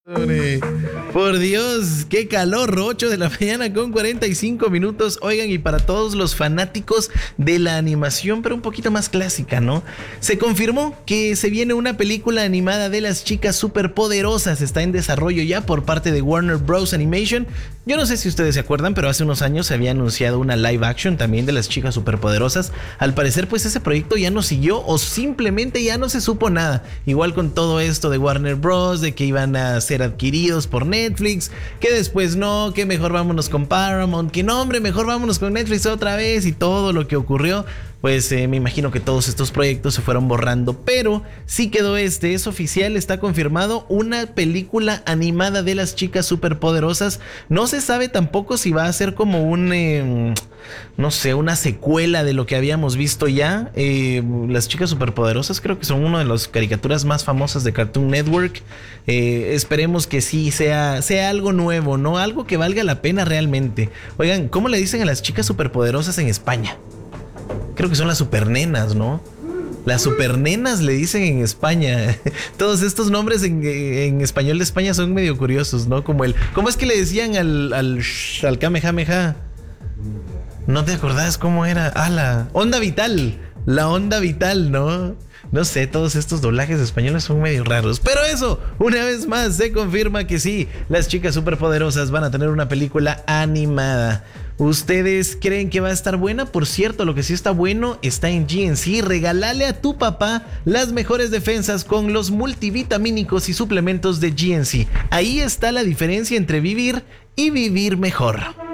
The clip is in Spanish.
Hombre, por Dios, qué calor, 8 de la mañana con 45 minutos. Oigan, y para todos los fanáticos de la animación, pero un poquito más clásica, ¿no? Se confirmó que se viene una película animada de las chicas superpoderosas. Está en desarrollo ya por parte de Warner Bros. Animation. Yo no sé si ustedes se acuerdan, pero hace unos años se había anunciado una live action también de las chicas superpoderosas. Al parecer, pues ese proyecto ya no siguió o simplemente ya no se supo nada. Igual con todo esto de Warner Bros., de que iban a ser adquiridos por Netflix, que después no, que mejor vámonos con Paramount, que no, hombre, mejor vámonos con Netflix otra vez, y todo lo que ocurrió. Pues me imagino que todos estos proyectos se fueron borrando, pero sí quedó es oficial, está confirmado una película animada de las chicas superpoderosas. No se sabe tampoco si va a ser como no sé, una secuela de lo que habíamos visto ya. Las chicas superpoderosas creo que son una de las caricaturas más famosas de Cartoon Network. Esperemos que sí sea algo nuevo, ¿no? Algo que valga la pena realmente. Oigan, ¿cómo le dicen a las chicas superpoderosas en España? Creo que son las supernenas, ¿no? Las supernenas le dicen en España. Todos estos nombres en español de España son medio curiosos, ¿no? ¿Cómo es que le decían al Kamehameha? ¿No te acordás cómo era? La onda vital. La onda vital, ¿no? No sé, todos estos doblajes españoles son medio raros. Pero eso, una vez más, se confirma que sí, las chicas superpoderosas van a tener una película animada. ¿Ustedes creen que va a estar buena? Por cierto, lo que sí está bueno está en GNC. Regálale a tu papá las mejores defensas con los multivitamínicos y suplementos de GNC. Ahí está la diferencia entre vivir y vivir mejor.